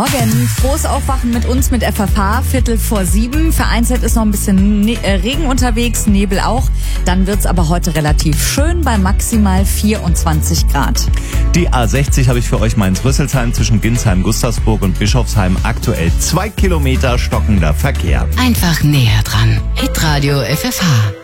Morgen, frohes Aufwachen mit uns mit FFH, 6:15. Vereinzelt ist noch ein bisschen Regen unterwegs, Nebel auch. Dann wird's aber heute relativ schön bei maximal 24 Grad. Die A60 habe ich für euch Mainz-Rüsselsheim zwischen Ginsheim, Gustavsburg und Bischofsheim. Aktuell 2 Kilometer stockender Verkehr. Einfach näher dran. Hitradio FFH.